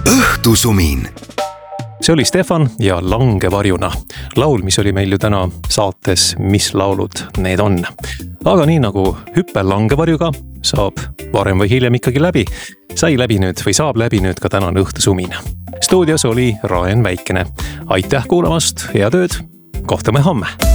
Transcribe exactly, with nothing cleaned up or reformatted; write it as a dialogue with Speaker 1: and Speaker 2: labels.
Speaker 1: õhtusumin.
Speaker 2: See oli Stefan ja Langevarjuna. Laul, mis oli meil ju täna saates, mis laulud need on. Aga nii nagu hüppe Langevarjuga saab varem või hiljem ikkagi läbi, sai läbi nüüd või saab läbi nüüd ka tänane õhtusumin. Stuudios oli Raen Väikene. Aitäh kuulamast, head ööd, kohtume homme!